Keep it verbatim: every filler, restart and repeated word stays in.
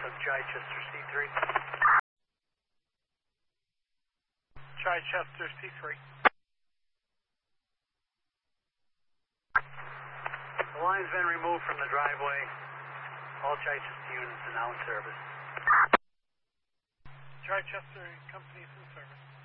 Chichester C three. Chichester C three. The line's been removed from the driveway. All Chichester units are now in service. Chichester Company is in service.